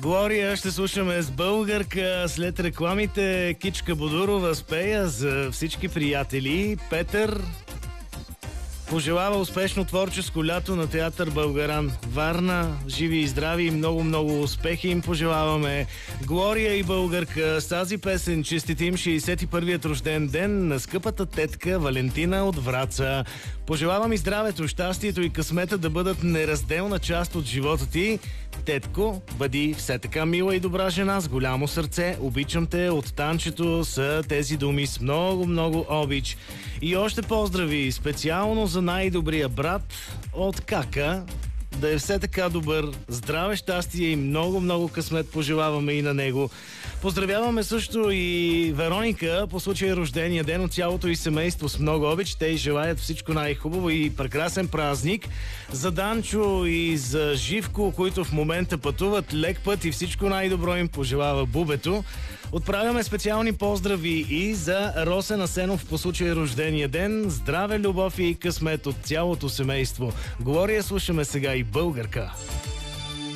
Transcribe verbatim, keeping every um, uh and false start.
Глория ще слушаме с българка. След рекламите Кичка Бодурова спея за всички приятели. Петър пожелава успешно творческо лято на театър Българан. Варна, живи и здрави и много-много успехи им пожелаваме. Глория и българка с тази песен честитим шейсет и първият рожден ден на скъпата тетка Валентина от Враца. Пожелавам и здравето, щастието и късмета да бъдат неразделна част от живота ти. Тетко, бъди все така мила и добра жена с голямо сърце. Обичам те, от Танчето са тези думи с много-много обич. И още поздрави специално за най-добрия брат от Кака. Да е все така добър, здраве, щастие и много-много късмет пожелаваме и на него. Поздравяваме също и Вероника по случай рождения ден от цялото и семейство с много обич. Те й желаят всичко най-хубаво и прекрасен празник. За Данчо и за Живко, които в момента пътуват лек път и всичко най-добро им пожелава Бубето. Отправяме специални поздрави и за Росен Асенов по случай рождения ден. Здраве, любов и късмет от цялото семейство. Глория, слушаме сега и българка.